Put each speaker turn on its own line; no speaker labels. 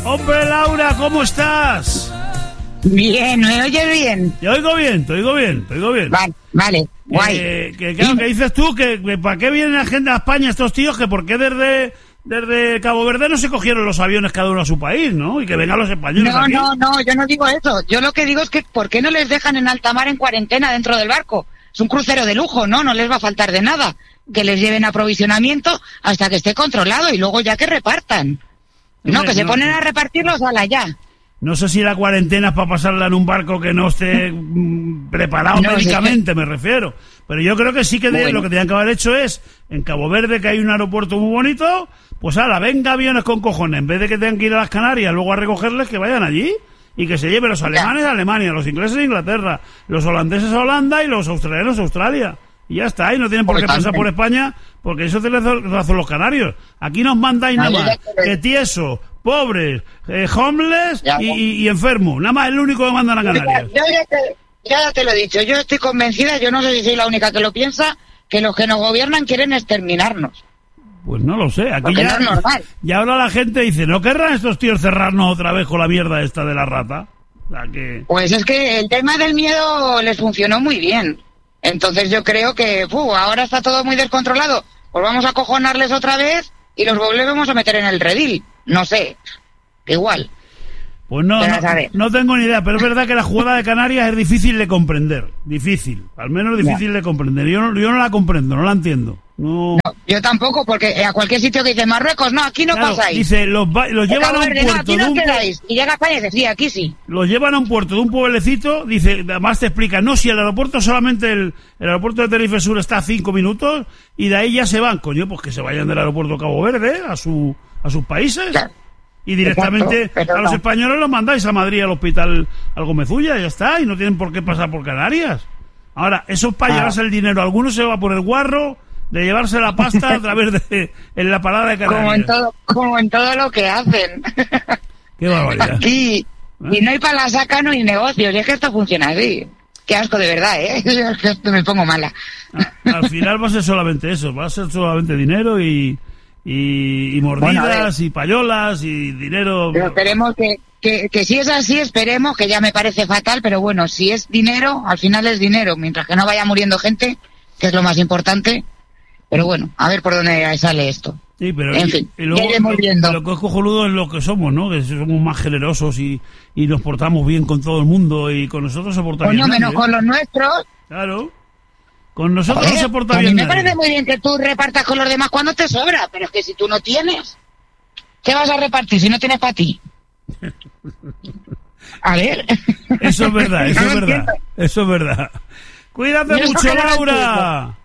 Hombre, Laura, ¿cómo estás?
Bien, ¿me oyes bien?
Te oigo bien.
Vale, guay.
¿Qué dices tú? ¿Que para qué vienen la gente a España estos tíos? ¿Que por qué desde Cabo Verde no se cogieron los aviones cada uno a su país, ¿no? Y que vengan los españoles aquí.
No, yo no digo eso. Yo lo que digo es que ¿por qué no les dejan en alta mar en cuarentena dentro del barco? Es un crucero de lujo, ¿no? No les va a faltar de nada. Que les lleven aprovisionamiento hasta que esté controlado y luego ya que repartan. No, que se ponen a repartirlos a la ya.
No sé si la cuarentena es para pasarla en un barco que no esté preparado médicamente, me refiero. Pero yo creo que sí que lo que tenían que haber hecho es, en Cabo Verde, que hay un aeropuerto muy bonito, pues venga aviones con cojones. En vez de que tengan que ir a las Canarias luego a recogerles, que vayan allí. Y que se lleven los alemanes a Alemania, los ingleses a Inglaterra, los holandeses a Holanda y los australianos a Australia. Y ya está, y no tienen por qué pasar por España, porque eso te lo hacen los canarios. Aquí nos mandáis nada más que tiesos, pobres, homeless y enfermos. Nada más es lo único que mandan a Canarias.
Yo ya te lo he dicho, yo estoy convencida, yo no sé si soy la única que lo piensa, que los que nos gobiernan quieren exterminarnos.
Pues no lo sé, aquí
ya, no es normal.
Ya habla la gente y dice, ¿no querrán estos tíos cerrarnos otra vez con la mierda esta de la rata?
Pues es que el tema del miedo les funcionó muy bien. Entonces yo creo que ahora está todo muy descontrolado. Pues vamos a acojonarles otra vez y los volvemos a meter en el redil. No sé, igual.
Pues no tengo ni idea, pero es verdad que la jugada de Canarias es difícil de comprender. Difícil, al menos difícil de comprender. Yo no la comprendo, no la entiendo. No,
yo tampoco, porque a cualquier sitio que dice Marruecos, no, aquí no pasáis.
Dice, los llevan a un puerto
aquí no quedáis. Y llega a España y dice, sí, aquí sí.
Los llevan a un puerto de un pueblecito, dice, además te explica, no, si el aeropuerto solamente, el aeropuerto de Tenerife Sur está a 5 minutos, y de ahí ya se van, coño, pues que se vayan del aeropuerto Cabo Verde a sus países. Claro. Y directamente a los españoles los mandáis a Madrid al hospital al Gómezulla, ya está, y no tienen por qué pasar por Canarias. Ahora, eso para llevarse el dinero, alguno se va por el guarro de llevarse la pasta a través de en la parada de Canarias.
Como en todo lo que hacen.
Qué barbaridad.
Aquí, y no hay para la saca, no hay negocios, y es que esto funciona así. Qué asco de verdad, ¿eh? Me pongo mala.
Al final va a ser solamente eso, va a ser solamente dinero y mordidas y payolas y dinero.
Pero esperemos que si es así, esperemos, que ya me parece fatal, pero bueno, si es dinero, al final es dinero, mientras que no vaya muriendo gente, que es lo más importante. Pero bueno, a ver por dónde sale esto.
Sí, pero
en fin,
y luego,
iremos viendo.
Lo que es cojonudo es lo que somos, ¿no? Que somos más generosos y nos portamos bien con todo el mundo y con nosotros se porta bien.
Coño, menos con los nuestros.
Claro. Con nosotros no se porta bien.
A mí me parece muy bien que tú repartas con los demás cuando te sobra, pero es que si tú no tienes, ¿qué vas a repartir si no tienes para ti? A ver.
Eso es verdad, eso es verdad. Cuídate mucho, Laura.